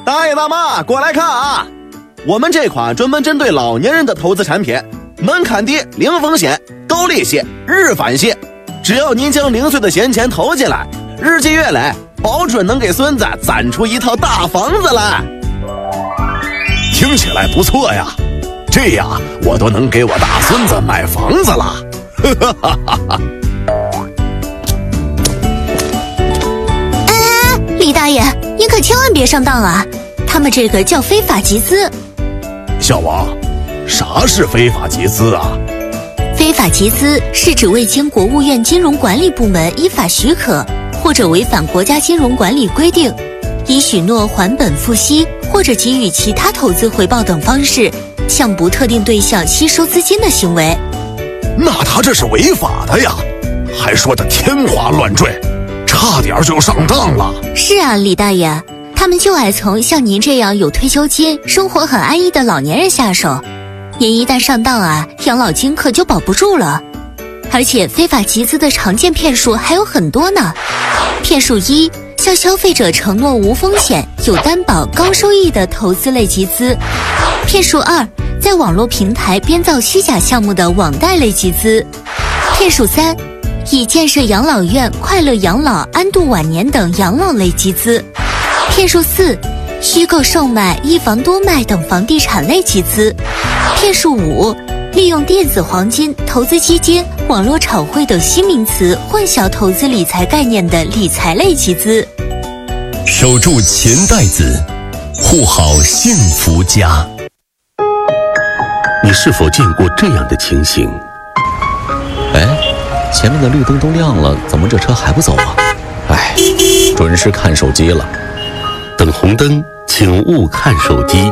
大爷大妈，过来看啊！我们这款专门针对老年人的投资产品，门槛低，零风险，高利息，日返息。只要您将零碎的闲钱投进来，日积月累，保准能给孙子攒出一套大房子来。 听起来不错呀，这样我都能给我大孙子买房子了。 李大爷，您可千万别上当啊！他们这个叫非法集资。 小王，啥是非法集资啊？ 非法集资是指未经国务院金融管理部门依法许可，或者违反国家金融管理规定，以许诺还本付息或者给予其他投资回报等方式，向不特定对象吸收资金的行为。 那他这是违法的呀，还说得天花乱坠，差点就上当了。 是啊，李大爷，他们就爱从像您这样有退休金、生活很安逸的老年人下手。您一旦上当啊，养老金可就保不住了。而且非法集资的常见骗术还有很多呢。骗术一，向消费者承诺无风险、有担保、高收益的投资类集资。骗术二，在网络平台编造虚假项目的网贷类集资。骗术三，以建设养老院、快乐养老、安度晚年等养老类集资。骗术四，虚构售卖、一房多卖等房地产类集资。骗术五，利用电子黄金、投资基金、网络炒汇等新名词混淆投资理财概念的理财类集资。 守住钱袋子，护好幸福家。 你是否见过这样的情形？ 哎，前面的绿灯都亮了，怎么这车还不走啊？哎，准是看手机了。 等红灯，请勿看手机。